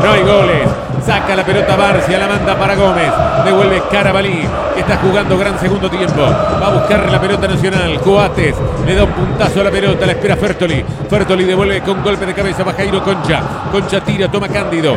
No hay goles. Saca la pelota Barcia, la manda para Gómez. Devuelve Carabalí, que está jugando gran segundo tiempo. Va a buscar la pelota Nacional. Coates le da un puntazo a la pelota. La espera Fertoli. Fertoli devuelve con golpe de cabeza. Va Jairo Concha. Concha tira, toma Cándido.